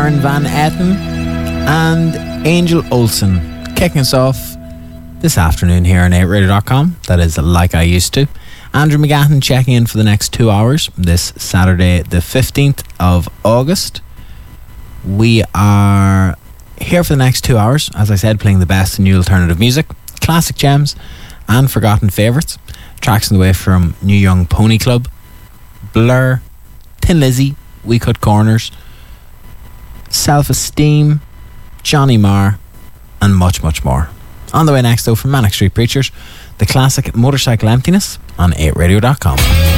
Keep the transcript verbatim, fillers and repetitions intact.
Aaron Van Etten and Angel Olsen kicking us off this afternoon here on eight radio dot com. That is Like I Used To. Andrew McGahan checking in for the next two hours this Saturday the fifteenth of August. We are here for the next two hours, as I said, playing the best in new alternative music, classic gems and forgotten favourites. Tracks on the way from New Young Pony Club, Blur, Tin Lizzy, We Cut Corners, Self-Esteem, Johnny Marr and much much more. On the way next though, from Manic Street Preachers, the classic Motorcycle Emptiness on eight radio dot com.